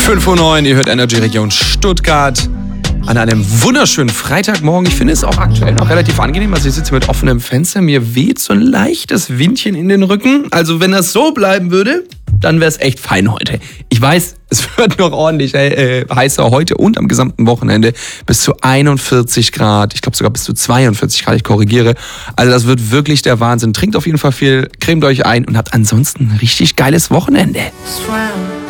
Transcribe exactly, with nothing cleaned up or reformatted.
fünf Uhr neun, ihr hört Energy Region Stuttgart an einem wunderschönen Freitagmorgen. Ich finde es auch aktuell noch relativ angenehm. Also ich sitze mit offenem Fenster, mir weht so ein leichtes Windchen in den Rücken. Also wenn das so bleiben würde, dann wäre es echt fein heute. Ich weiß, es wird noch ordentlich äh, heißer heute und am gesamten Wochenende. Bis zu einundvierzig Grad, ich glaube sogar bis zu zweiundvierzig Grad, ich korrigiere. Also das wird wirklich der Wahnsinn. Trinkt auf jeden Fall viel, cremt euch ein und habt ansonsten ein richtig geiles Wochenende.